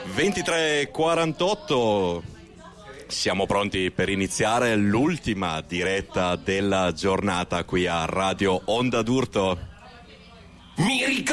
23:48, siamo pronti per iniziare l'ultima diretta della giornata qui a Radio Onda d'Urto. Mi ricordo